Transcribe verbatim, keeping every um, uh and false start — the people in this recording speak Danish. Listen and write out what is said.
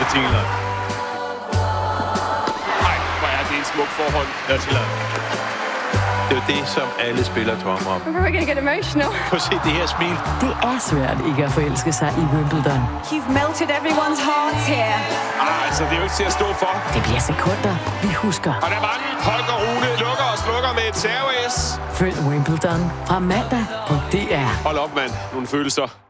Betingelser. Nej, hvor er det en smuk forhold. Betingelser. Det er jo det, som alle spillere drømmer om. We're gonna get emotional. Prøv at se det her smil. Det er svært ikke at forelske sig i Wimbledon. You've melted everyone's hearts here. Ah, altså, det er jo ikke til at stå for. Det bliver sekunder, vi husker. Og der var den. Holger Rune lukker og slukker med et serve-S. Følg Wimbledon fra mandag på D R. Hold op, mand. Nogle følelser.